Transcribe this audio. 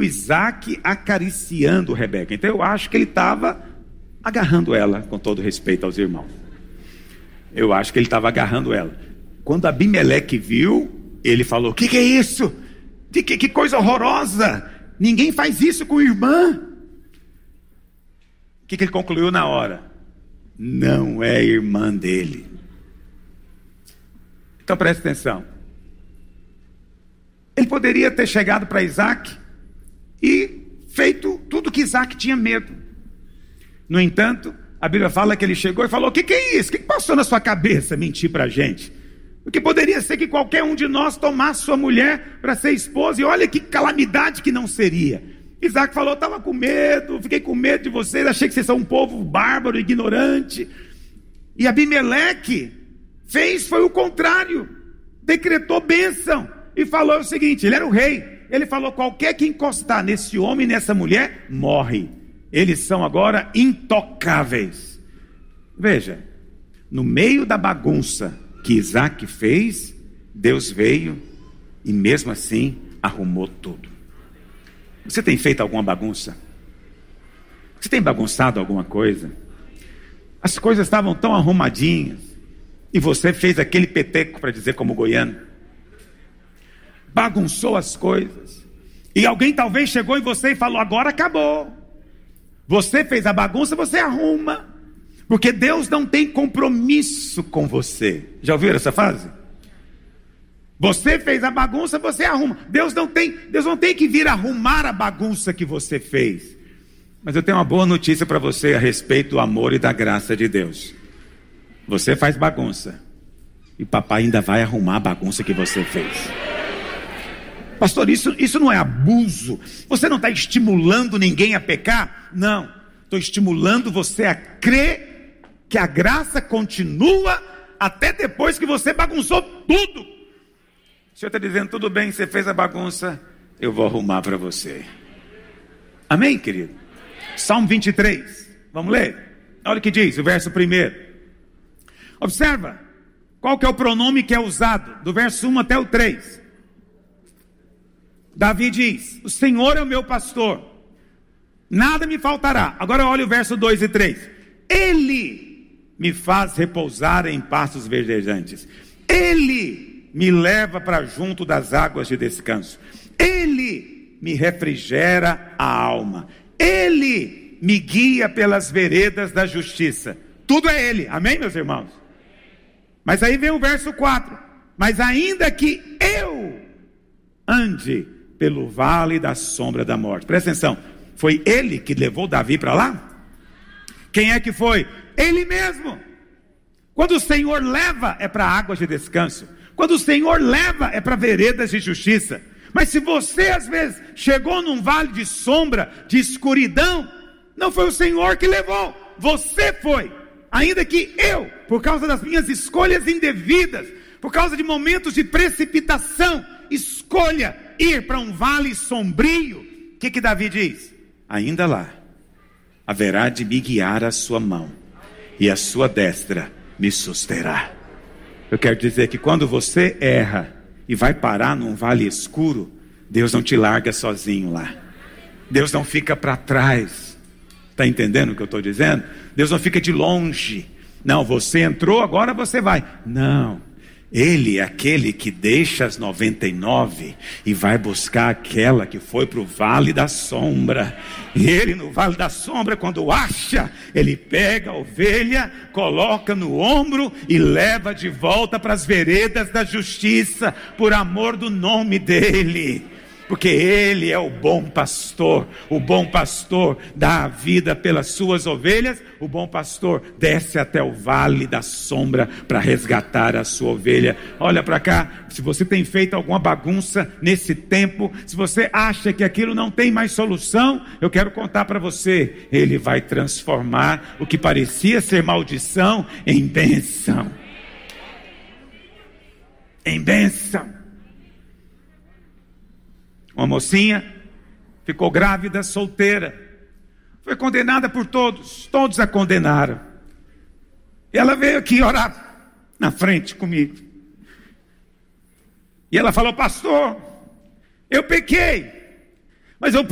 viu Isaac acariciando Rebeca. Então eu acho que ele estava agarrando ela, com todo respeito aos irmãos. Eu acho que ele estava agarrando ela. Quando Abimeleque viu, ele falou: o que é isso? Que coisa horrorosa! Ninguém faz isso com irmã. O que ele concluiu na hora? Não é irmã dele. Então preste atenção. Ele poderia ter chegado para Isaac e feito tudo que Isaac tinha medo. No entanto, a Bíblia fala que ele chegou e falou: o que é isso? O que passou na sua cabeça mentir para a gente? Porque poderia ser que qualquer um de nós tomasse sua mulher para ser esposa, e olha que calamidade que não seria. Isaac falou: estava com medo, fiquei com medo de vocês, achei que vocês são um povo bárbaro, ignorante. E Abimeleque foi o contrário, decretou bênção e falou o seguinte: ele era o rei, ele falou: qualquer que encostar nesse homem e nessa mulher, morre. Eles são agora intocáveis. Veja, no meio da bagunça que Isaac fez, Deus veio e mesmo assim arrumou tudo. Você tem feito alguma bagunça? Você tem bagunçado alguma coisa? As coisas estavam tão arrumadinhas e você fez aquele peteco, para dizer como goiano. Bagunçou as coisas. E alguém talvez chegou em você e falou: agora acabou. Você fez a bagunça, você arruma. Porque Deus não tem compromisso com você. Já ouviram essa frase? Você fez a bagunça, você arruma. Deus não tem que vir arrumar a bagunça que você fez. Mas eu tenho uma boa notícia para você a respeito do amor e da graça de Deus. Você faz bagunça e papai ainda vai arrumar a bagunça que você fez. Pastor, isso não é abuso? Você não está estimulando ninguém a pecar? Não, estou estimulando você a crer que a graça continua até depois que você bagunçou tudo. O Senhor está dizendo: tudo bem, você fez a bagunça, eu vou arrumar para você. Amém, querido? Salmo 23, vamos ler? Olha o que diz, o verso 1. Observa, qual que é o pronome que é usado, do verso 1 até o 3. Davi diz: o Senhor é o meu pastor, nada me faltará. Agora olha o verso 2 e 3. Ele me faz repousar em pastos verdejantes. Ele me leva para junto das águas de descanso. Ele me refrigera a alma. Ele me guia pelas veredas da justiça. Tudo é Ele, amém, meus irmãos? Mas aí vem o verso 4. Mas ainda que eu ande pelo vale da sombra da morte. Presta atenção, foi Ele que levou Davi para lá? Quem é que foi? Ele mesmo. Quando o Senhor leva, é para águas de descanso. Quando o Senhor leva, é para veredas de justiça. Mas se você às vezes chegou num vale de sombra, de escuridão, não foi o Senhor que levou, você foi. Ainda que eu, por causa das minhas escolhas indevidas, por causa de momentos de precipitação, escolha ir para um vale sombrio. O que Davi diz? Ainda lá haverá de me guiar a sua mão, e a sua destra me susterá. Eu quero dizer que quando você erra e vai parar num vale escuro, Deus não te larga sozinho lá. Deus não fica para trás. Está entendendo o que eu estou dizendo? Deus não fica de longe. Não, você entrou, agora você vai. Não. Ele é aquele que deixa as 99 e vai buscar aquela que foi para o vale da sombra. E ele no vale da sombra, quando acha, ele pega a ovelha, coloca no ombro e leva de volta para as veredas da justiça, por amor do nome dele. Porque Ele é o bom pastor dá a vida pelas suas ovelhas, o bom pastor desce até o vale da sombra para resgatar a sua ovelha. Olha para cá, se você tem feito alguma bagunça nesse tempo, se você acha que aquilo não tem mais solução, eu quero contar para você, Ele vai transformar o que parecia ser maldição em bênção. Em bênção. Uma mocinha ficou grávida, solteira, foi condenada por todos a condenaram. E ela veio aqui orar na frente comigo. E ela falou: pastor, eu pequei, mas eu